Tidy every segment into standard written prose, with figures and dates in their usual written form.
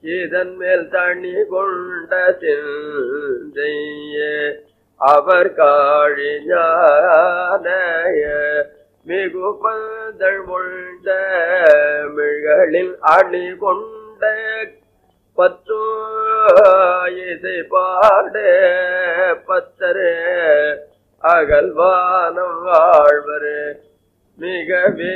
இதன் மேல் தண்ணி கொண்ட செய்ய அவர் காழிஞானைய மிகு பந்தள் முழ்ந்த மிழ்களில் அணி கொண்ட பத்து இசை பாட பத்தரு அகல்வானம் வாழ்வரு மிகவே.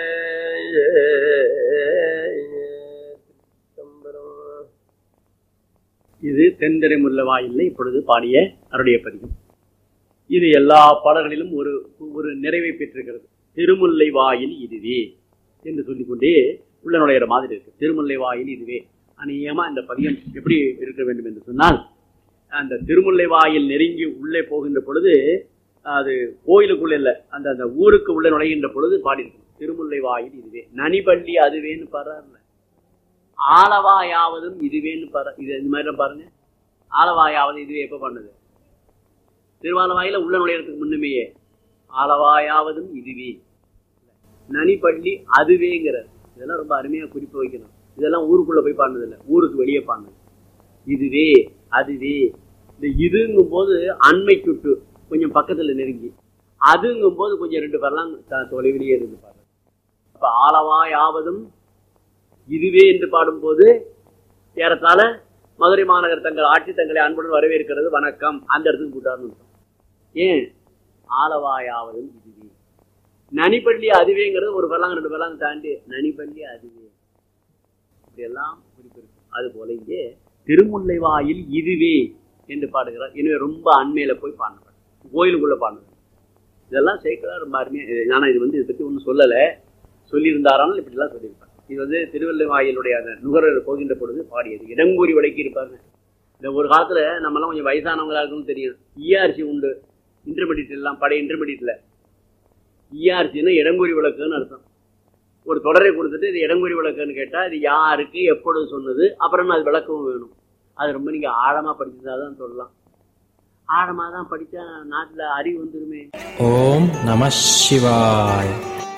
இது தென்திரை முல்லைவாயில்லை இப்பொழுது பாடிய அருடைய பதிகம். இது எல்லா பாடல்களிலும் ஒரு ஒரு நிறைவை பெற்றிருக்கிறது. திருமுல்லை வாயில் இதுவே என்று சொல்லிக்கொண்டே உள்ள நுழையிற மாதிரி இருக்கு. திருமுல்லை வாயில் இதுவே அநேகமா இந்த பதிகம் எப்படி இருக்க வேண்டும் என்று சொன்னால், அந்த திருமுல்லை வாயில் நெருங்கி உள்ளே போகின்ற பொழுது, அது கோயிலுக்குள்ள இல்லை, அந்த அந்த ஊருக்கு உள்ள நுழைகின்ற பொழுது பாடியிருக்கணும். திருமுல்லை வாயில் இதுவே, நனிபள்ளி அதுவேன்னு பாடுறாருல, ஆலவாயாவதும் இதுவேன்னு பாரு. இது இந்த மாதிரி பாருங்க, ஆலவாயாவது இதுவே எப்ப பண்ணது? திருவாலவாயில உள்ள நுழையறதுக்கு முன்னுமையே ஆலவாயாவதும் இதுவே, நனிபள்ளி அதுவேங்கிறார். இதெல்லாம் ரொம்ப அருமையா குறிப்பு வைக்கணும். இதெல்லாம் ஊருக்குள்ள போய் பாடினது இல்லை, ஊருக்கு வெளியே பாடினது. இதுவே அதுவே. இந்த இதுங்கும் போது அண்மை சுட்டு கொஞ்சம் பக்கத்துல நெருங்கி, அதுங்கும் போது கொஞ்சம் ரெண்டு பேர்லாம் தொலைவிலேயே இருந்து பாரு. அப்ப ஆலவாயாவதும் இதுவே என்று பாடும்போது ஏறத்தாழ மதுரை மாநகர் தங்கள் ஆட்சி தங்களை அன்புடன் வரவேற்கிறது, வணக்கம், அந்த இடத்துக்கு கூட்டாருன்னு. ஏன் ஆலவாயாவதும் இதுவே, நனிப்பள்ளி அதுவேங்கிறது ஒரு பல்லாங்க ரெண்டு பல்லாங்க தாண்டி நனிப்பள்ளி அதுவே, இப்படி எல்லாம் குறிப்பு இருக்கு. அது போல இங்கே திருமுல்லை வாயில் இதுவே என்று பாடுகிறார். எனவே ரொம்ப அண்மையில போய் பாடினார், கோயிலுக்குள்ள பாடினார். இதெல்லாம் சேர்க்கிறார் ரொம்ப அருமையா. ஆனா இது இதை பத்தி ஒன்றும் சொல்லலை, சொல்லியிருந்தாரானால் இப்படி எல்லாம் சொல்லியிருப்பார். இது திருவல்லை வாயிலுடைய அந்த நுகர்வு போகின்ற பொழுது பாடியது. இடங்கூறி வழக்கி இருப்பாங்க. இந்த ஒரு காலத்துல நம்ம எல்லாம் கொஞ்சம் வயசானவங்களா இருக்குன்னு தெரியும். இஆர்சி உண்டு, இன்டர்மீடியட் எல்லாம் பழைய இன்டர்மீடியட்ல இஆர்சின்னா இடங்கூறி விளக்குன்னு அர்த்தம். ஒரு தொடரை கொடுத்துட்டு இது இடங்கூறி விளக்குன்னு கேட்டா இது யாருக்கு எப்பொழுது சொன்னது, அப்புறம் அது விளக்கவும் வேணும். அது ரொம்ப நீங்க ஆழமா படிச்சதாதான் சொல்லலாம். ஆழமா தான் படிச்சா நாட்டுல அறிவு வந்துருமே. ஓம் நம சிவாய்.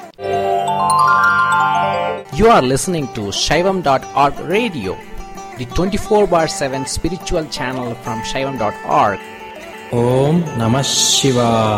You are listening to Shaivam.org radio, the 24/7 spiritual channel from Shaivam.org. Om Namah Shivaya.